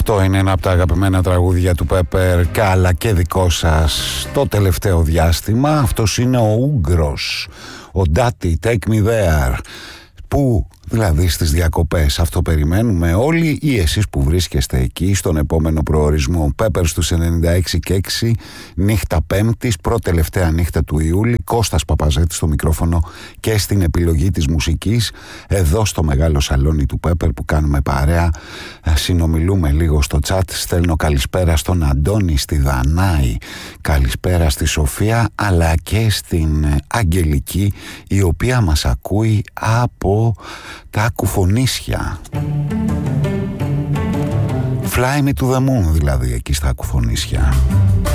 Αυτό είναι ένα από τα αγαπημένα τραγούδια του Πέπερ, αλλά και δικό σας το τελευταίο διάστημα. Αυτός είναι ο Ούγκρος, ο Ντάτι, Take Me There. Πού δηλαδή στις διακοπές, αυτό περιμένουμε όλοι, ή εσείς που βρίσκεστε εκεί στον επόμενο προορισμό? Πέπερ στους 96 και 6, νύχτα Πέμπτης, πρώτη-τελευταία νύχτα του Ιούλη. Κώστας Παπαζέτης στο μικρόφωνο και στην επιλογή της μουσικής, εδώ στο μεγάλο σαλόνι του Πέπερ που κάνουμε παρέα. Συνομιλούμε λίγο στο chat. Στέλνω καλησπέρα στον Αντώνη, στη Δανάη, καλησπέρα στη Σοφία, αλλά και στην Αγγελική, η οποία μας ακούει από τα Κουφονίσια. Fly me to the moon, δηλαδή, εκεί στα Κουφονίσια.